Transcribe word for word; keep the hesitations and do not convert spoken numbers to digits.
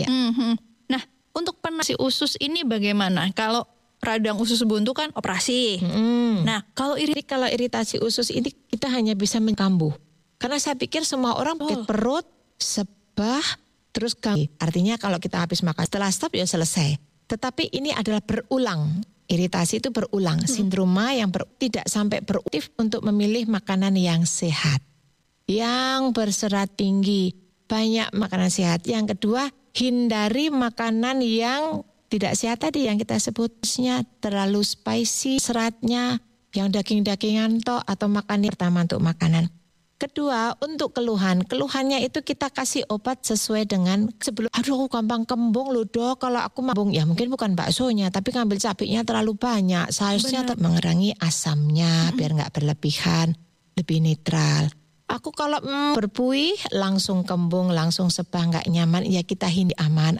Ya. Mm-hmm. Nah, untuk penasi usus ini bagaimana? Kalau radang usus buntu kan operasi. Hmm. Nah, kalau Jadi iri kalau iritasi usus ini kita hanya bisa menkambuh. Karena saya pikir semua orang sakit Oh. perut, sebah, terus kambuh. Artinya kalau kita habis makan setelah stop ya selesai. Tetapi ini adalah berulang. Iritasi itu berulang. Hmm. Sindroma yang ber, tidak sampai beruktif untuk memilih makanan yang sehat. Yang berserat tinggi. Banyak makanan sehat. Yang kedua, hindari makanan yang tidak sehat tadi yang kita sebutnya terlalu spicy, seratnya, yang daging-dagingan toh atau makan pertama untuk makanan. Kedua, untuk keluhan. Keluhannya itu kita kasih obat sesuai dengan sebelum, aduh aku gampang kembung loh dok, kalau aku mabung. Ya mungkin bukan baksonya, tapi ngambil cabenya terlalu banyak. Seharusnya tetap mengurangi asamnya, mm-hmm. biar nggak berlebihan, lebih netral. Aku kalau mm, berbuih, langsung kembung, langsung sebah, nggak nyaman, ya kita hindari aman.